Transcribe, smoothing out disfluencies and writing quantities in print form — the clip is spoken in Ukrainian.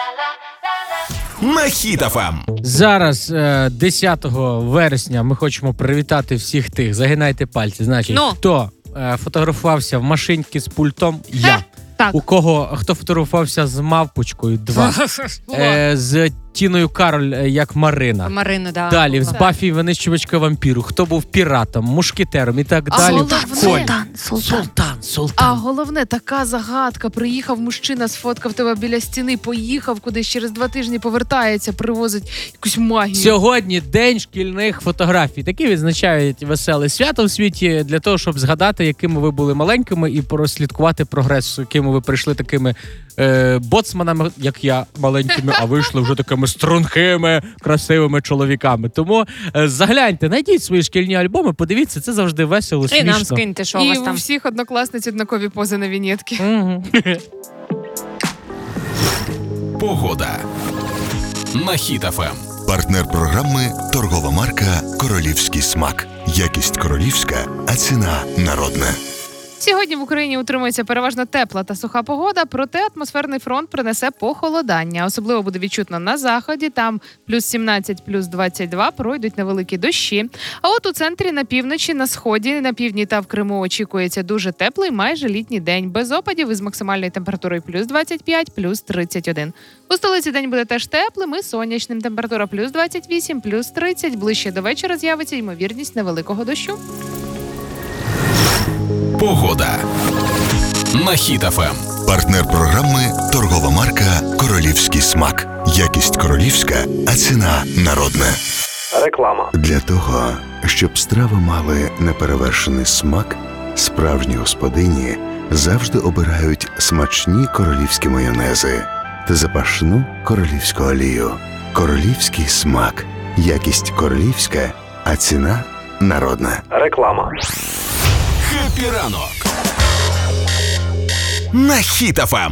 На Хіт FM. Зараз 10 вересня ми хочемо привітати всіх тих. Загинайте пальці. Значить, хто фотографувався в машинці з пультом? Я. Так. Хто фотографувався з мавпочкою? 2. З Тіною Кароль як Марина. Марина, да. Далі, з Баффі винищувачка вампіру. Хто був піратом, мушкетером і так далі. Султан. А головне, така загадка. Приїхав мужчина, сфоткав тебе біля стіни, поїхав кудись, через 2 тижні повертається, привозить якусь магію. Сьогодні день шкільних фотографій. Такі відзначають веселе свято в світі для того, щоб згадати, якими ви були маленькими і прослідкувати прогрес, якими ви прийшли такими боцманами, як я, маленькими, а вийшли вже такими стрункими, красивими чоловіками. Тому загляньте, знайдіть свої шкільні альбоми, подивіться, це завжди весело, смішно. І нам скиньте, що у вас І у там. всіх однокласниць однакові пози на вінєтки. Погода. На Хіт FM. Партнер програми – торгова марка «Королівський смак». Якість королівська, а ціна народна. Сьогодні в Україні утримується переважно тепла та суха погода, проте атмосферний фронт принесе похолодання. Особливо буде відчутно на заході, там плюс 17, плюс 22, пройдуть невеликі дощі. А от у центрі, на півночі, на сході, на півдні та в Криму очікується дуже теплий, майже літній день. Без опадів із максимальною температурою плюс 25, плюс 31. У столиці день буде теж теплим і сонячним. Температура плюс 28, плюс 30. Ближче до вечора з'явиться ймовірність невеликого дощу. Погода. На Хіт FM. Партнер програми – торгова марка «Королівський смак». Якість королівська, а ціна народна. Реклама. Для того, щоб страви мали неперевершений смак, справжні господині завжди обирають смачні королівські майонези та запашну королівську олію. Королівський смак. Якість королівська, а ціна народна. Реклама. Хеппі ранок. На Хіт FM.